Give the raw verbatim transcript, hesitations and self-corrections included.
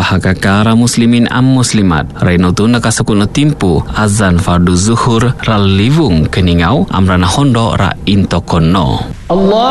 Hakakara muslimin am muslimat Raino tu nakasukun timpu azan fardu zuhur ral livung keningau amrana hondo ra intokono. Allah